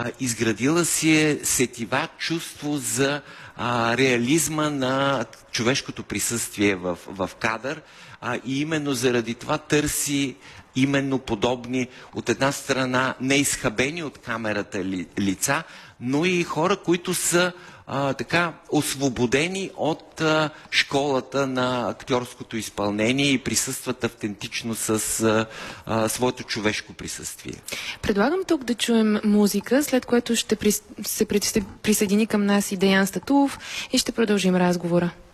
изградила си е сетива чувство за реализма на човешкото присъствие в кадър, и именно заради това търси именно подобни, от една страна, неизхабени от камерата лица, но и хора, които са така освободени от школата на актьорското изпълнение и присъстват автентично с своето човешко присъствие. Предлагам тук да чуем музика, след което ще се присъедини към нас и Деян Статулов и ще продължим разговора.